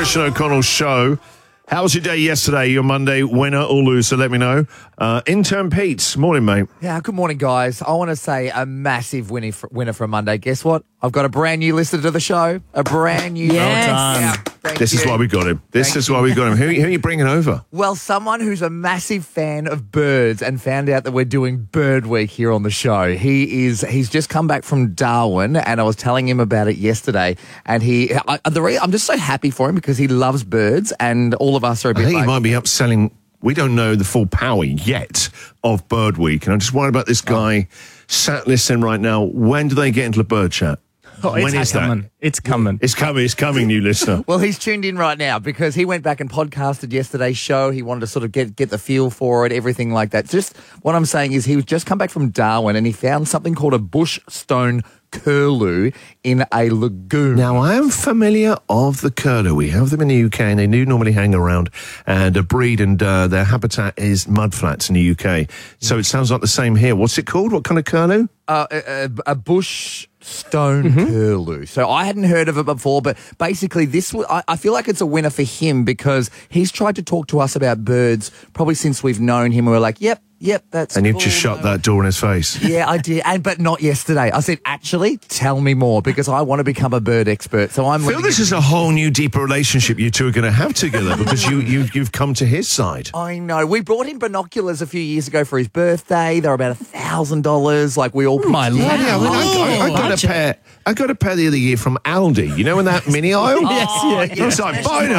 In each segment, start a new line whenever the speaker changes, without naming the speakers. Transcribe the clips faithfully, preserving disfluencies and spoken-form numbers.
Christian O'Connell Show. How was your day yesterday? Your Monday, winner or loser? Let me know. Uh, intern Pete, morning, mate.
Yeah, good morning, guys. I want to say a massive winner for, winner for Monday. Guess what? I've got a brand new listener to the show. A brand new.
Yes.
Well done. Yeah, thank
This
you.
is why we got him. This
Thank
is
you.
why we got him. Who, who are you bringing over?
Well, someone who's a massive fan of birds and found out that we're doing Bird Week here on the show. He is. He's just come back from Darwin, and I was telling him about it yesterday. And he, I, the re, I'm just so happy for him because he loves birds, and all of us are a
I
bit
think
like,
he might be upselling. We don't know the full power yet of Bird Week, and I'm just worried about this guy sat listening right now. When do they get into the bird chat?
Oh,
when
it's
is that?
coming. It's coming.
It's coming. It's coming, new listener.
Well, he's tuned in right now because he went back and podcasted yesterday's show. He wanted to sort of get get the feel for it, everything like that. Just what I'm saying is he was just come back from Darwin and he found something called a bush stone curlew in a lagoon.
Now, I am familiar of the curlew. We have them in the U K, and they do normally hang around and uh, breed, and uh, their habitat is mudflats in the U K. So it sounds like the same here. What's it called? What kind of curlew?
Uh, a, a, a bush stone curlew. So I hadn't heard of it before, but basically this, w- I, I feel like it's a winner for him because he's tried to talk to us about birds probably since we've known him. And we're like, yep, yep, that's
And you
cool.
just shut that door in his face.
Yeah, I did, and but not yesterday. I said, actually, tell me more because I want to become a bird expert. So I'm.
I feel
letting
this
you-
is a whole new, deeper relationship you two are going to have together because you, you, you've come to his side.
I know. We brought him binoculars a few years ago for his birthday. They were about a thousand dollars. Like we all.
My
pitched in.
lord.
Yeah, I, mean, I, I, I got a pair. I got a pair the other year from Aldi. You know, in that mini aisle.
Yes, yeah,
I was like,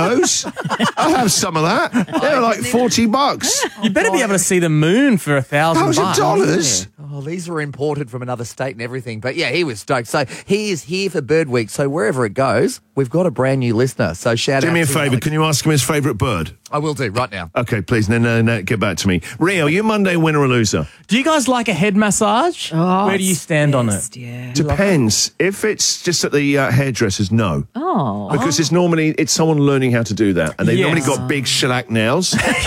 binos. I'll have some of that. They're like forty bucks.
You better be able to see the moon for a thousand
Thousand
bucks.
dollars.
Oh, these were imported from another state and everything. But yeah, he was stoked. So he is here for Bird Week. So wherever it goes, we've got a brand new listener. So shout
Do
out
me a
to
favour.
Alex.
Can you ask him his favourite bird?
I will do right now.
Okay, please. Then uh, no, get back to me. Rio, you Monday winner or loser?
Do you guys like a head massage?
Oh,
Where do you
it's
stand on
best,
it?
Yeah.
Depends. If it's just at the uh, hairdressers, no.
Oh.
Because it's normally, it's someone learning how to do that. And they've
Yes.
normally got big shellac nails.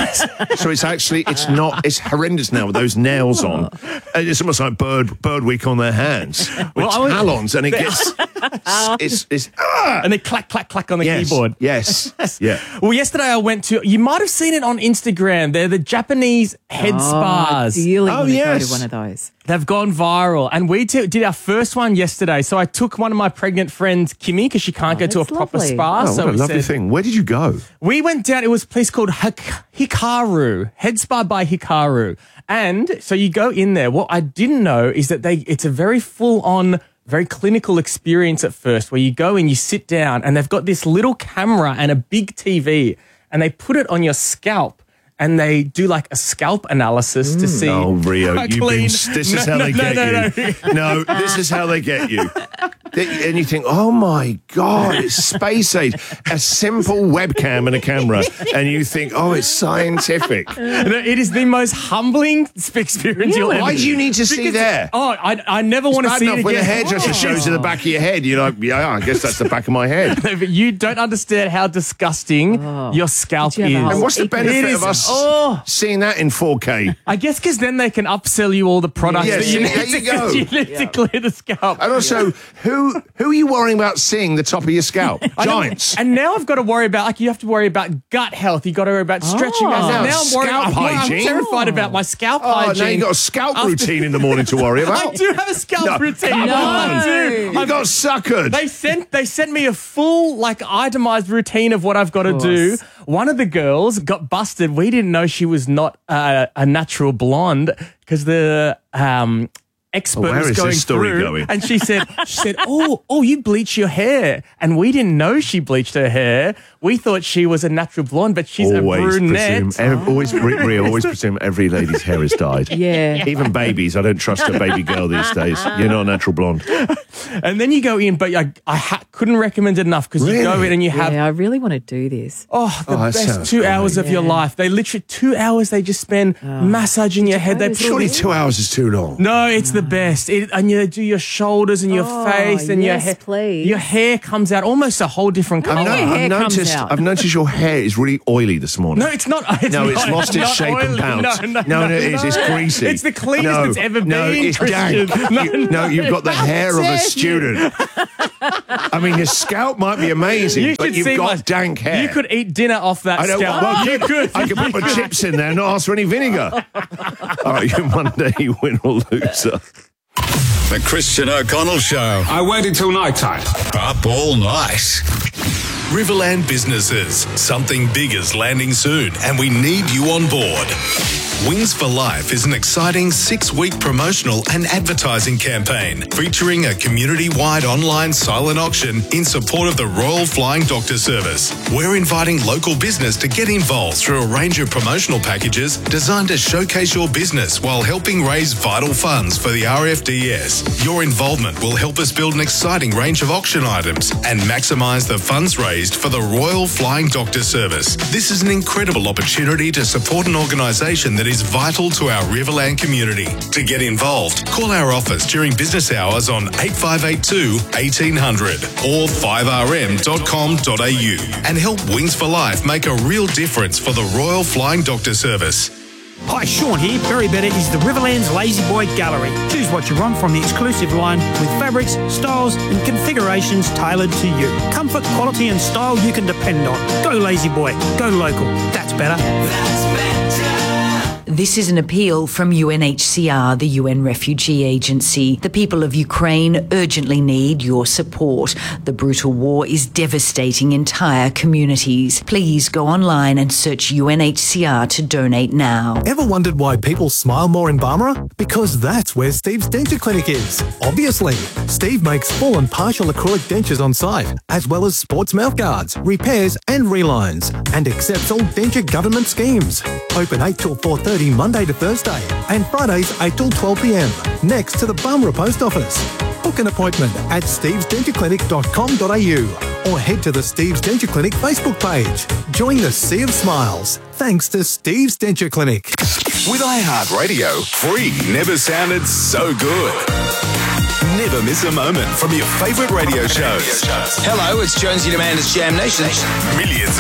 So it's actually, it's not, it's horrendous now with those nails on. And it's almost like bird bird week on their hands with
Well, I was-
talons. And it gets, it's, it's, ah!
And they clack, clack, clack on the
Yes,
keyboard.
yes, yeah.
Well, yesterday I went to, you might have seen it on Instagram. They're the Japanese head spas.
I really
Oh,
want to
yes.
go to one of those.
They've gone viral. And we t- did our first one yesterday. So I took one of my pregnant friends, Kimmy, because she can't
Oh,
go to a
that's
proper
lovely.
spa.
Oh,
so
what a
we
lovely
said,
thing. Where did you go?
We went down, it was a place called Hik- Hikaru, Head Spa by Hikaru. And so you go in there. What I didn't know is that they it's a very full-on, very clinical experience at first where you go and you sit down and they've got this little camera and a big T V and they put it on your scalp and they do like a scalp analysis to see
Oh, Rio,
how
you've been,
clean-
this is
No,
how
no,
they
no,
get
no,
you.
no.
No, this is how they get you. They- And you think, oh my God, it's space age. A simple webcam and a camera. And you think, oh, it's scientific.
No, it is the most humbling experience you'll ever.
Why do you need to see
Because-
there?
Oh, I, I never want to
Bad
see
enough
it
when the
again.
hairdresser shows you the back of your head. You're like, yeah, I guess that's the back of my head.
But you don't understand how disgusting your scalp
Did you have a
is.
And what's the
It
benefit
is-
of us
oh.
seeing that in four K?
I guess because then they can upsell you all the products
Yeah,
that you
see,
need,
there you
to,
go.
you need to clear the scalp.
And also, who who are you worrying about seeing the top of your scalp?
I know.
Giants.
And now I've got to worry about, like, you have to worry about gut health. You got to worry about stretching.
Oh.
Now, now I'm worried.
Scalp
I'm, I'm
hygiene.
terrified about my scalp
Oh,
hygiene.
now you've got a scalp
After-
routine in the morning to worry about.
I do have a scalp
No,
routine.
come
No,
on.
I do.
You
I've-
got suckered.
They sent they sent me a full, like, itemized routine of what I've got to do.
course.
One of the girls got busted. We didn't know she was not uh, a natural blonde because the um, expert
Where
was
is
going
this story
through,
going?
and she said, she said, "Oh, oh, you bleach your hair," and we didn't know she bleached her hair. We thought she was a natural blonde, but she's
always
a brunette.
presume, ev- always, Ria, always presume every lady's hair is dyed.
Yeah.
Even babies, I don't trust a baby girl these days. You're not a natural blonde.
And then you go in, but I, I ha- couldn't recommend it enough because you go
Really?
in and you have
Yeah, I really want to do this.
Oh, the
Oh, that
best
sounds
two
great.
hours of your
Yeah.
life. They literally, two hours they just spend massaging your head. They
That is
put all
Surely
this-
two hours is too long.
No, it's the best. It, and you do your shoulders and your
Oh,
face and your
yes,
hair.
please.
Your hair comes out almost a whole different
I've,
color.
no-
your hair
I've
comes
noticed.
out.
I've noticed your hair is really oily this morning.
No, it's not. It's
No,
not,
it's lost its
not
shape and
oily.
bounce.
No, no,
no,
no,
no, it is. It's greasy.
It's the cleanest
no,
it's ever
no,
been,
it's
Christian.
dank.
No,
You- no, you've got the hair of a student. I mean, your scalp might be amazing,
You
but
should
you've
see
got
my-
dank hair.
You could eat dinner off that
I know.
scalp.
Well,
you
good.
could.
I could put my chips in there and not ask for any vinegar. All right, your Monday win or loser.
The Christian O'Connell Show.
I waited till night time.
Up all night.
Riverland Businesses. Something big is landing soon, and we need you on board. Wings for Life is an exciting six-week promotional and advertising campaign featuring a community-wide online silent auction in support of the Royal Flying Doctor Service. We're inviting local business to get involved through a range of promotional packages designed to showcase your business while helping raise vital funds for the R F D S. Your involvement will help us build an exciting range of auction items and maximise the funds raised for the Royal Flying Doctor Service. This is an incredible opportunity to support an organisation that is vital to our Riverland community. To get involved, call our office during business hours on eight five eight two, eighteen hundred or five r m dot com dot a u and help Wings for Life make a real difference for the Royal Flying Doctor Service.
Hi, Sean here. Very Better is the Riverland's Lazy Boy Gallery. Choose what you want from the exclusive line with fabrics, styles and configurations tailored to you. Comfort, quality and style you can depend on. Go Lazy Boy. Go local. That's better. That's better.
This is an appeal from U N H C R, the U N Refugee Agency. The people of Ukraine urgently need your support. The brutal war is devastating entire communities. Please go online and search U N H C R to donate now.
Ever wondered why people smile more in Barmera? Because that's where Steve's Denture Clinic is. Obviously. Steve makes full and partial acrylic dentures on site, as well as sports mouth guards, repairs and relines, and accepts all denture government schemes. Open eight till four thirty Monday to Thursday, and Fridays eight till twelve p m, next to the Barmera Post Office. Book an appointment at steves denture clinic dot com dot a u or head to the Steve's Denture Clinic Facebook page. Join the sea of smiles, thanks to Steve's Denture Clinic.
With iHeartRadio, free never sounded so good. Never miss a moment from your favourite radio shows.
Hello, it's Jonesy Demander's Jam Nation.
Millions